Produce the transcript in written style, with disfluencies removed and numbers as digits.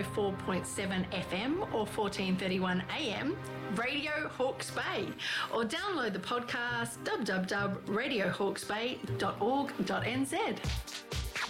104.7 FM or 1431 AM, Radio Hawke's Bay, or download the podcast www.radiohawksbay.org.nz.